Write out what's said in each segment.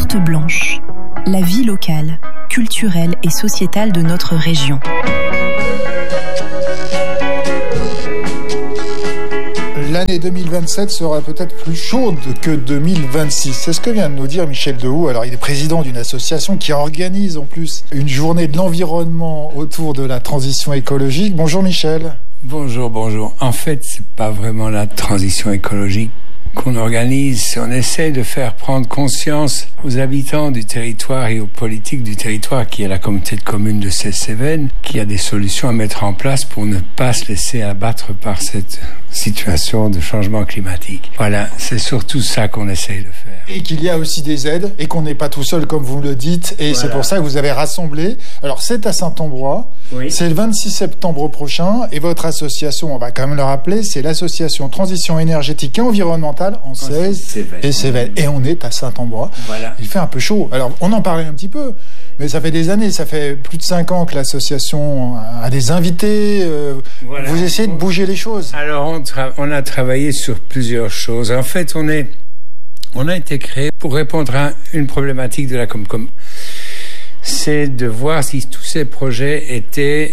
carte blanche, la vie locale, culturelle et sociétale de notre région. L'année 2027 sera peut-être plus chaude que 2026. C'est ce que vient de nous dire Michel Dehoux. Alors, il est président d'une association qui organise en plus une journée de l'environnement autour de la transition écologique. Bonjour Michel. Bonjour. En fait, c'est pas vraiment la transition écologique qu'on organise. On essaie de faire prendre conscience aux habitants du territoire et aux politiques du territoire, qui est la communauté de communes de Celles-Cévennes, qu'il y a des solutions à mettre en place pour ne pas se laisser abattre par cette situation de changement climatique. Voilà, c'est surtout ça qu'on essaye de faire. Et qu'il y a aussi des aides, et qu'on n'est pas tout seul comme vous le dites, et voilà. C'est pour ça que vous avez rassemblé. Alors c'est à Saint-Ambrois, oui. C'est le 26 septembre prochain, et votre association, on va quand même le rappeler, c'est l'association Transition énergétique et environnementale en Celles et Cévennes. Et on est à Saint-Ambrois. Voilà. Il fait un peu chaud. Alors on en parlait un petit peu, mais ça fait des années, ça fait plus de 5 ans que l'association a des invités. Voilà. Vous essayez de bouger les choses. Alors on a travaillé sur plusieurs choses. En fait, on a été créé pour répondre à une problématique de la Comcom. C'est de voir si tous ces projets étaient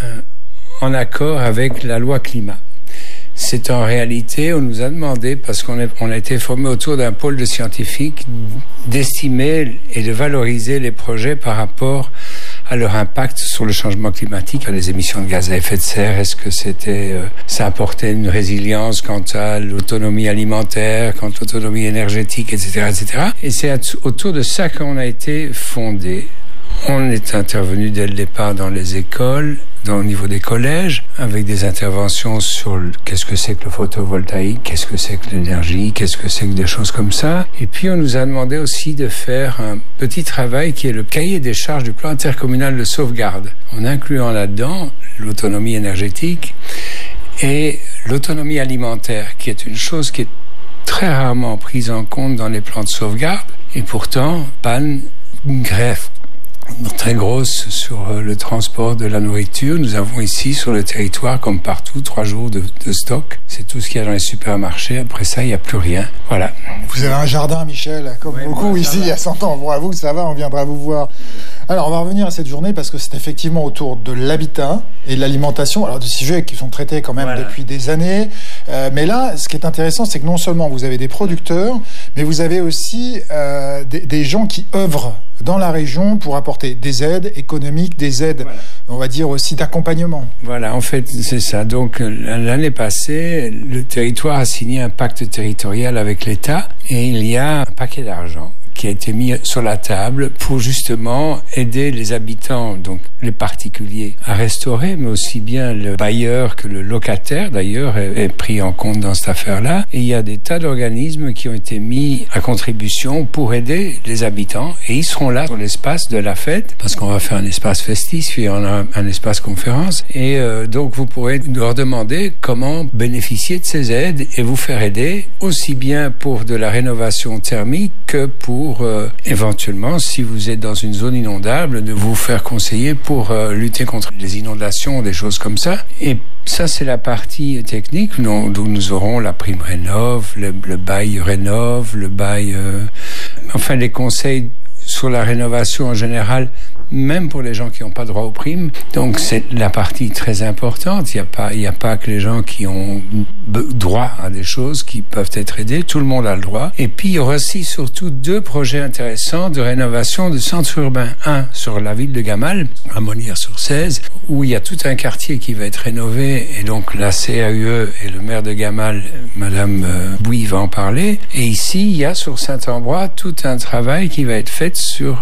en accord avec la loi climat. C'est en réalité, on nous a demandé, parce qu'on a été formé autour d'un pôle de scientifiques, d'estimer et de valoriser les projets par rapport à leur impact sur le changement climatique, les émissions de gaz à effet de serre. Est-ce que ça apportait une résilience quant à l'autonomie alimentaire, quant à l'autonomie énergétique, etc. Et c'est autour de ça qu'on a été fondé. On est intervenu dès le départ dans les écoles, au niveau des collèges, avec des interventions sur qu'est-ce que c'est que le photovoltaïque, qu'est-ce que c'est que l'énergie, qu'est-ce que c'est que des choses comme ça. Et puis on nous a demandé aussi de faire un petit travail qui est le cahier des charges du plan intercommunal de sauvegarde, en incluant là-dedans l'autonomie énergétique et l'autonomie alimentaire, qui est une chose qui est très rarement prise en compte dans les plans de sauvegarde. Et pourtant, panne, greffe très grosse sur le transport de la nourriture. Nous avons ici sur le territoire, comme partout, 3 jours de stock. C'est tout ce qu'il y a dans les supermarchés. Après ça, il n'y a plus rien. Voilà. Vous avez un jardin, Michel, comme beaucoup ici à Saint-Ambrois. À vous, ça va, on viendra vous voir. Alors, on va revenir à cette journée parce que c'est effectivement autour de l'habitat et de l'alimentation. Alors, des sujets qui sont traités quand même depuis des années. Mais là, ce qui est intéressant, c'est que non seulement vous avez des producteurs, mais vous avez aussi des gens qui œuvrent dans la région pour apporter des aides économiques, des aides, on va dire aussi d'accompagnement. Voilà, en fait, c'est ça. Donc, l'année passée, le territoire a signé un pacte territorial avec l'État et il y a un paquet d'argent qui a été mis sur la table pour justement aider les habitants, donc les particuliers, à restaurer, mais aussi bien le bailleur que le locataire, d'ailleurs, est pris en compte dans cette affaire-là. Et il y a des tas d'organismes qui ont été mis à contribution pour aider les habitants, et ils seront là sur l'espace de la fête, parce qu'on va faire un espace festif, puis on a un espace conférence, et donc vous pourrez leur demander comment bénéficier de ces aides et vous faire aider, aussi bien pour de la rénovation thermique que pour éventuellement, si vous êtes dans une zone inondable, de vous faire conseiller pour lutter contre les inondations, des choses comme ça. Et ça, c'est la partie technique, d'où nous aurons la prime Rénov, le bail Rénov, le bail... enfin, les conseils sur la rénovation en général, même pour les gens qui n'ont pas droit aux primes. Donc c'est la partie très importante. Il y a pas que les gens qui ont droit à des choses qui peuvent être aidés. Tout le monde a le droit. Et puis il y aura aussi surtout 2 projets intéressants de rénovation de centres urbains. Un sur la ville de Gamal, à Monnières-sur-Cèze, où il y a tout un quartier qui va être rénové. Et donc la CAUE et le maire de Gamal, Madame Bouy, va en parler. Et ici, il y a sur Saint-Ambrois tout un travail qui va être fait sur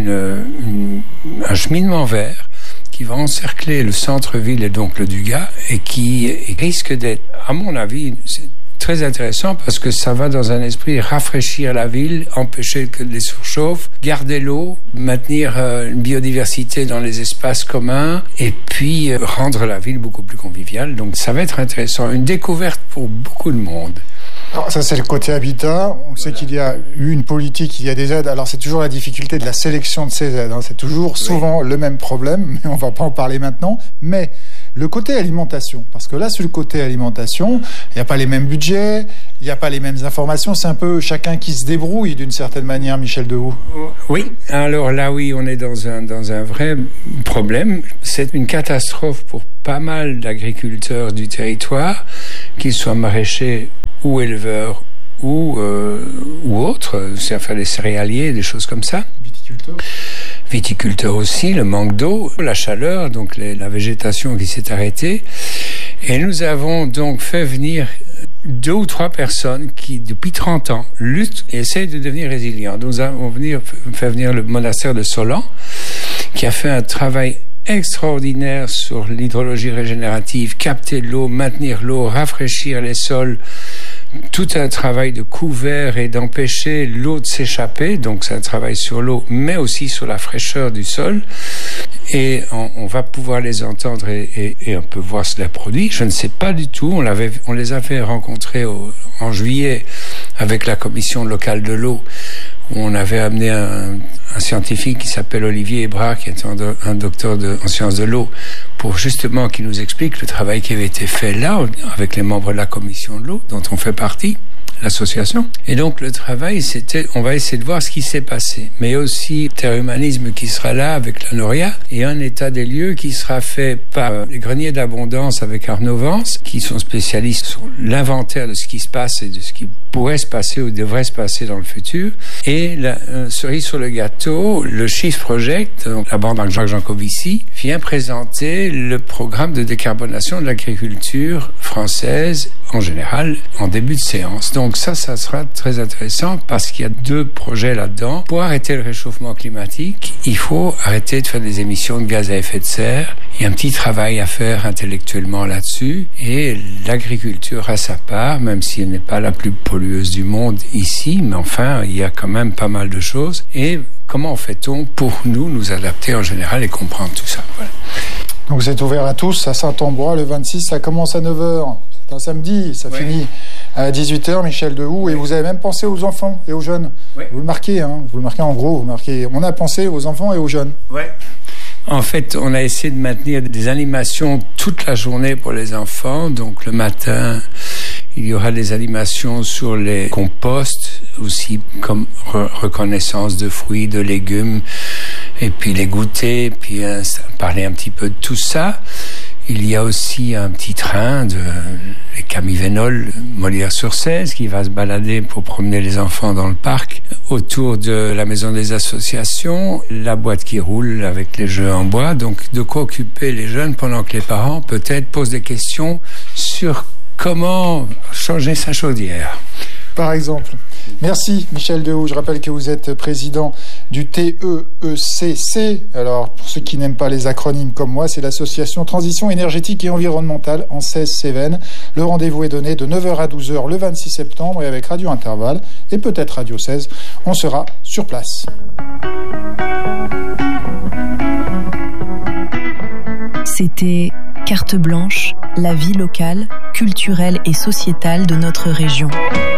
un cheminement vert qui va encercler le centre-ville et donc le Dugat et qui risque d'être, à mon avis, très intéressant parce que ça va dans un esprit rafraîchir la ville, empêcher que les surchauffes, garder l'eau, maintenir une biodiversité dans les espaces communs et puis rendre la ville beaucoup plus conviviale. Donc ça va être intéressant, une découverte pour beaucoup de monde. Alors ça, c'est le côté habitat. On sait qu'il y a eu une politique, il y a des aides. Alors c'est toujours la difficulté de la sélection de ces aides. C'est toujours souvent le même problème, mais on va pas en parler maintenant. Mais le côté alimentation, parce que là, sur le côté alimentation, il n'y a pas les mêmes budgets, il n'y a pas les mêmes informations. C'est un peu chacun qui se débrouille d'une certaine manière, Michel Dehoux. Oui, alors là, oui, on est dans un vrai problème. C'est une catastrophe pour pas mal d'agriculteurs du territoire, qu'ils soient maraîchers ou éleveurs ou autres, c'est-à-dire des céréaliers, des choses comme ça. Viticulteurs aussi, le manque d'eau, la chaleur, donc la végétation qui s'est arrêtée. Et nous avons donc fait venir 2 ou 3 personnes qui, depuis 30 ans, luttent et essayent de devenir résilients. Nous avons fait venir le monastère de Solan, qui a fait un travail extraordinaire sur l'hydrologie régénérative, capter l'eau, maintenir l'eau, rafraîchir les sols, tout un travail de couvert et d'empêcher l'eau de s'échapper. Donc c'est un travail sur l'eau, mais aussi sur la fraîcheur du sol. Et on va pouvoir les entendre et on peut voir cela produit. Je ne sais pas du tout. On les avait rencontrés en juillet avec la commission locale de l'eau, où on avait amené un scientifique qui s'appelle Olivier Hébrard, qui est un docteur en sciences de l'eau, pour justement qu'il nous explique le travail qui avait été fait là, avec les membres de la commission de l'eau, dont on fait partie, l'association. Et donc le travail, c'était, on va essayer de voir ce qui s'est passé. Mais il y a aussi Terre Humanisme qui sera là avec la Noria, et un état des lieux qui sera fait par les greniers d'abondance avec Arnaud Vance, qui sont spécialistes sur l'inventaire de ce qui se passe et de ce qui pourrait se passer ou devrait se passer dans le futur. Et la cerise sur le gâteau, le Shift Project, donc la bande avec Jacques Jancovici, vient présenter le programme de décarbonation de l'agriculture française en général en début de séance. Donc ça sera très intéressant parce qu'il y a 2 projets là-dedans. Pour arrêter le réchauffement climatique, il faut arrêter de faire des émissions de gaz à effet de serre. Il y a un petit travail à faire intellectuellement là-dessus et l'agriculture a sa part, même si elle n'est pas la plus pollueuse du monde ici, mais enfin, il y a quand même pas mal de choses. Et comment fait-on pour nous adapter en général et comprendre tout ça? Voilà. Donc c'est ouvert à tous à Saint-Ambrois le 26, ça commence à 9h. C'est un samedi, ça finit à 18h, Michel Dehoux. Et vous avez même pensé aux enfants et aux jeunes. Vous le marquez, vous le marquez en gros. On a pensé aux enfants et aux jeunes. En fait, on a essayé de maintenir des animations toute la journée pour les enfants. Donc le matin, il y aura des animations sur les composts, aussi comme reconnaissance de fruits, de légumes, et puis les goûter, puis parler un petit peu de tout ça. Il y a aussi un petit train de les Camille Vénol, Molière-sur-Cèze, qui va se balader pour promener les enfants dans le parc autour de la maison des associations, la boîte qui roule avec les jeux en bois. Donc, de quoi occuper les jeunes pendant que les parents, peut-être, posent des questions sur comment changer sa chaudière. Par exemple. Merci Michel Dehoux. Je rappelle que vous êtes président du TEECC. Alors, pour ceux qui n'aiment pas les acronymes comme moi, c'est l'association Transition énergétique et environnementale en Cèze-Cévennes. Le rendez-vous est donné de 9h à 12h le 26 septembre et avec Radio Intervalle et peut-être Radio 16, on sera sur place. C'était Carte Blanche, la vie locale, culturelle et sociétale de notre région.